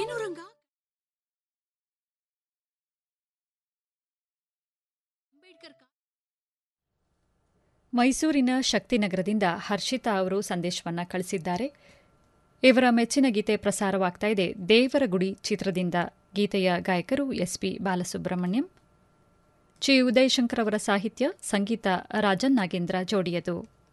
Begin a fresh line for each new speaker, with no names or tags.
ಏನು ರಂಗ? ಅಂಬೇಡ್ಕರ್
ಮೈಸೂರಿನ ಶಕ್ತಿನಗರದಿಂದ ಹರ್ಷಿತಾ ಅವರು ಸಂದೇಶವನ್ನ ಕಳಿಸಿದ್ದಾರೆ. ಇವರ ಮೆಚ್ಚಿನ ಗೀತೆ ಪ್ರಸಾರವಾಗ್ತಾ ಇದೆ ದೇವರಗುಡಿ ಚಿತ್ರದಿಂದ. ಗೀತೆಯ ಗಾಯಕರು ಎಸ್ಪಿ ಬಾಲಸುಬ್ರಹ್ಮಣ್ಯಂ. ಚಿ ಉದಯಶಂಕರ್ ಅವರ ಸಾಹಿತ್ಯ, ಸಂಗೀತ ರಾಜನ್ ನಾಗೇಂದ್ರ ಜೋಡಿಯದು.